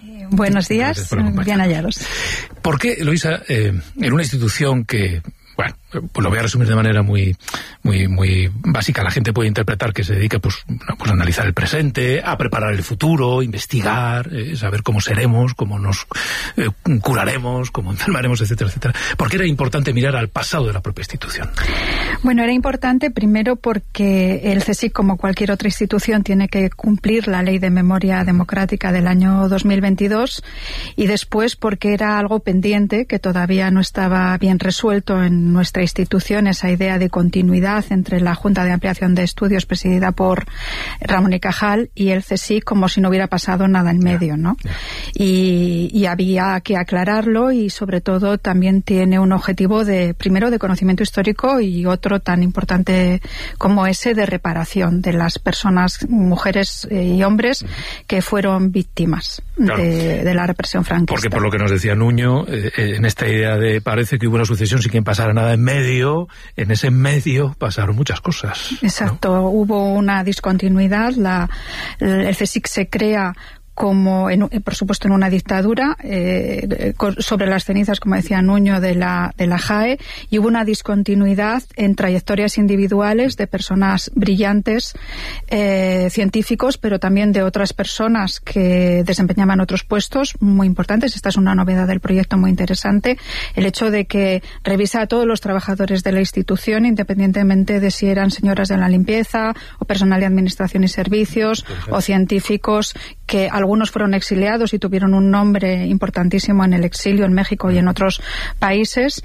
Buenos días, bien hallados. ¿Por qué, Eloisa, en una institución que, bueno, pues lo voy a resumir de manera muy básica, la gente puede interpretar que se dedica pues a analizar el presente, a preparar el futuro, investigar, saber cómo seremos, cómo nos curaremos, cómo enfermaremos, etcétera, etcétera? ¿Por qué era importante mirar al pasado de la propia institución? Bueno, era importante primero porque el CSIC, como cualquier otra institución, tiene que cumplir la Ley de Memoria Democrática del año 2022, y después porque era algo pendiente que todavía no estaba bien resuelto en nuestra institución, esa idea de continuidad entre la Junta de Ampliación de Estudios presidida por Ramón y Cajal y el CSIC, como si no hubiera pasado nada en medio, ¿no? Y había que aclararlo, y sobre todo también tiene un objetivo primero de conocimiento histórico y otro tan importante como ese de reparación de las personas, mujeres y hombres que fueron víctimas de la represión franquista. Porque por lo que nos decía Nuño, en esta idea de parece que hubo una sucesión sin que pasara nada en medio, en ese medio pasaron muchas cosas. Exacto, ¿no? Hubo una discontinuidad, el CSIC se crea como, por supuesto, en una dictadura, sobre las cenizas, como decía Nuño, de la JAE, y hubo una discontinuidad en trayectorias individuales de personas brillantes, científicos, pero también de otras personas que desempeñaban otros puestos muy importantes. Esta es una novedad del proyecto muy interesante, el hecho de que revisa a todos los trabajadores de la institución, independientemente de si eran señoras de la limpieza, o personal de administración y servicios, o científicos, que algunos fueron exiliados y tuvieron un nombre importantísimo en el exilio en México y en otros países,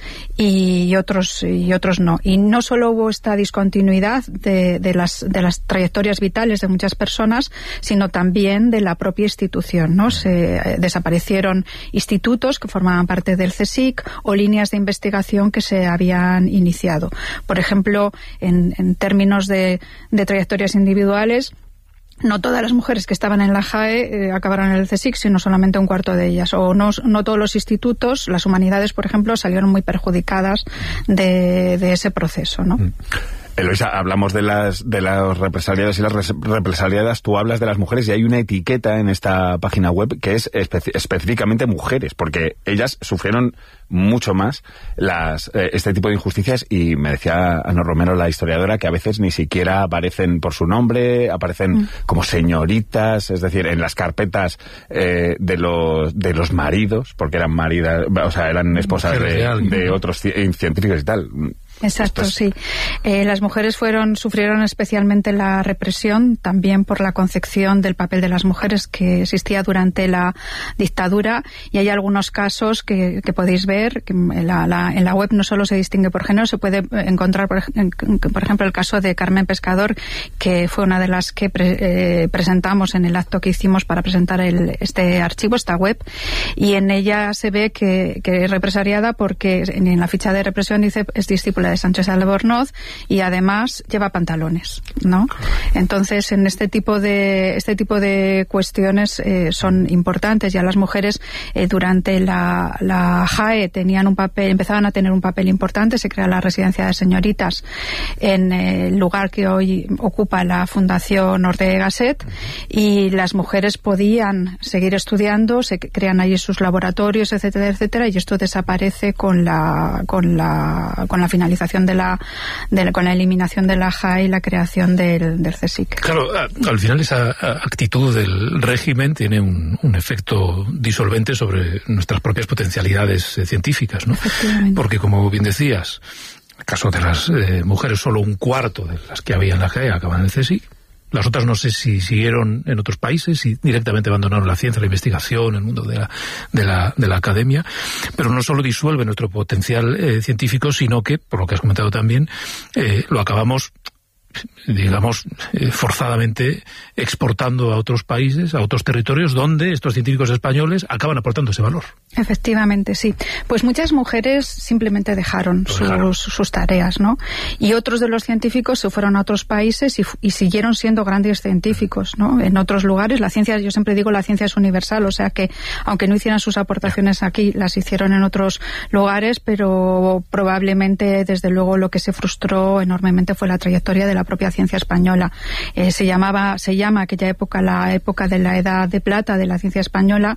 y otros no. Y no solo hubo esta discontinuidad de las trayectorias vitales de muchas personas, sino también de la propia institución, ¿no? Se desaparecieron institutos que formaban parte del CSIC o líneas de investigación que se habían iniciado. Por ejemplo, en términos de trayectorias individuales, no todas las mujeres que estaban en la JAE acabaron en el CSIC, sino solamente un cuarto de ellas. O no todos los institutos, las humanidades, por ejemplo, salieron muy perjudicadas de ese proceso, ¿no? Eloisa, hablamos de los represaliados y las represaliadas. Tú hablas de las mujeres y hay una etiqueta en esta página web que es específicamente mujeres, porque ellas sufrieron mucho más este tipo de injusticias, y me decía Ana Romero, la historiadora, que a veces ni siquiera aparecen por su nombre, aparecen como señoritas, es decir, en las carpetas de los maridos, porque eran maridas, o sea, eran esposas de otros científicos y tal. Exacto, sí. Las mujeres sufrieron especialmente la represión, también por la concepción del papel de las mujeres que existía durante la dictadura, y hay algunos casos que podéis ver, que en la web no solo se distingue por género, se puede encontrar, por ejemplo, el caso de Carmen Pescador, que fue una de las que presentamos en el acto que hicimos para presentar este archivo, esta web, y en ella se ve que es represaliada porque en la ficha de represión dice es discípula de Sánchez Albornoz, y además lleva pantalones, ¿no? Entonces, en este tipo de cuestiones son importantes. Ya las mujeres durante la JAE empezaban a tener un papel importante. Se crea la residencia de señoritas en el lugar que hoy ocupa la Fundación Ortega y Gasset, y las mujeres podían seguir estudiando, se crean allí sus laboratorios, etcétera, etcétera, y esto desaparece con la finalización con la eliminación de la JAE y la creación del CSIC. Claro, al final esa actitud del régimen tiene un efecto disolvente sobre nuestras propias potencialidades científicas, ¿no? Porque, como bien decías, en el caso de las mujeres, solo un cuarto de las que había en la JAE acaban en el CSIC. Las otras no sé si siguieron en otros países, y directamente abandonaron la ciencia, la investigación, el mundo de la academia. Pero no solo disuelve nuestro potencial científico, sino que, por lo que has comentado también, lo acabamos, digamos, forzadamente exportando a otros países, a otros territorios, donde estos científicos españoles acaban aportando ese valor. Efectivamente, sí. Pues muchas mujeres simplemente dejaron sus tareas, ¿no? Y otros de los científicos se fueron a otros países y siguieron siendo grandes científicos, ¿no? En otros lugares. La ciencia, yo siempre digo, la ciencia es universal, o sea que aunque no hicieran sus aportaciones aquí, las hicieron en otros lugares, pero probablemente, desde luego, lo que se frustró enormemente fue la trayectoria de la propia ciencia española. Se llama aquella época la época de la Edad de Plata de la ciencia española,